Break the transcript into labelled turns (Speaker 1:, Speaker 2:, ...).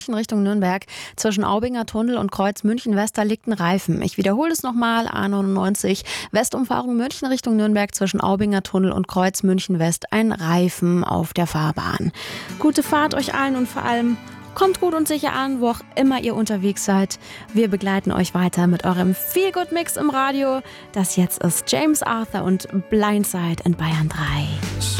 Speaker 1: Richtung Nürnberg. Zwischen Aubinger Tunnel und Kreuz München-West, da liegt ein Reifen. Ich wiederhole es nochmal, A99, Westumfahrung München Richtung Nürnberg, zwischen Aubinger Tunnel und Kreuz München-West, ein Reifen auf der Fahrbahn. Gute Fahrt euch allen und vor allem kommt gut und sicher an, wo auch immer ihr unterwegs seid. Wir begleiten euch weiter mit eurem Feel-Good-Mix im Radio. Das jetzt ist James Arthur und Blindside in Bayern 3.